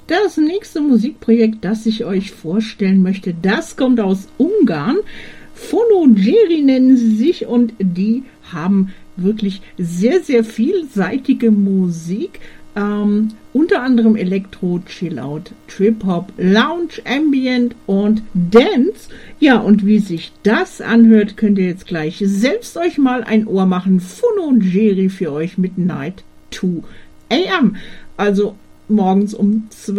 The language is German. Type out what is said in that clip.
Das nächste Musikprojekt, das ich euch vorstellen möchte, das kommt aus Ungarn. Fonogeri nennen sie sich und die haben wirklich sehr, sehr vielseitige Musik. Unter anderem Elektro, Chillout, Trip-Hop, Lounge, Ambient und Dance. Ja, und wie sich das anhört, könnt ihr jetzt gleich selbst euch mal ein Ohr machen. Fonogeri für euch mit Night 2 AM. Also morgens um 2